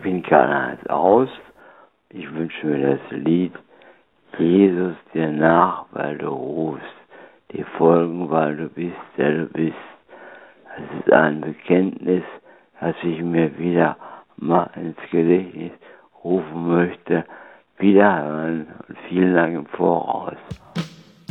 bin Karl-Heinz Aus. Ich wünsche mir das Lied Jesus dir nach, weil du rufst, dir folgen, weil du bist, der du bist. Es ist ein Bekenntnis, das ich mir wieder mal ins Gedächtnis rufen möchte. Wiederhören und vielen Dank im Voraus.